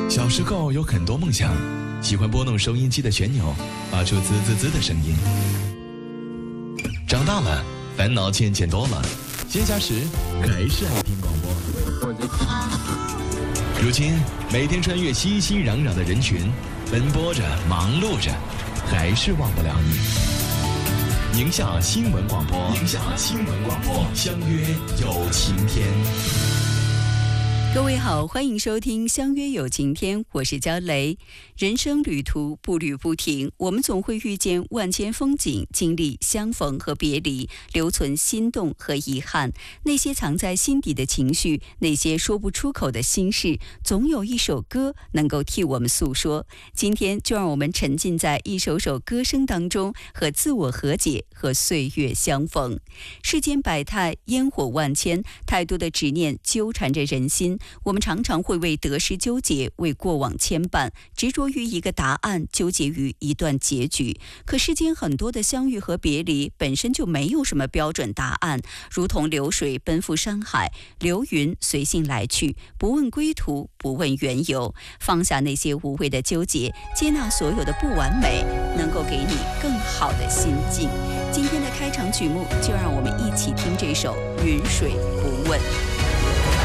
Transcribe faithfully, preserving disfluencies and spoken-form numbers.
小时候有很多梦想，喜欢拨弄收音机的旋钮，发出滋滋滋的声音。长大了，烦恼渐渐多了，闲暇时还是爱听广播。如今，每天穿越熙熙攘攘的人群，奔波着，忙碌着，还是忘不了你。宁夏新闻广播，宁夏新闻广播，相约有晴天。 各位好，欢迎收听相约有晴天，我是焦雷。人生旅途步履不停，我们总会遇见万千风景，经历相逢和别离，留存心动和遗憾。那些藏在心底的情绪，那些说不出口的心事，总有一首歌能够替我们诉说。今天就让我们沉浸在一首首歌声当中，和自我和解，和岁月相逢。世间百态，烟火万千，太多的执念纠缠着人心。我们常常会为得失纠结，为过往牵绊，执着于一个答案，纠结于一段结局。可世间很多的相遇和别离本身就没有什么标准答案，如同流水奔赴山海，流云随性来去，不问归途，不问缘由。放下那些无谓的纠结，接纳所有的不完美，能够给你更好的心境。今天的开场曲目，就让我们一起听这首《云水不问》。